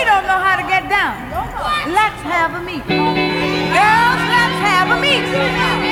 don't know how to get down. Let's have a meet. Girls, let's have a meet.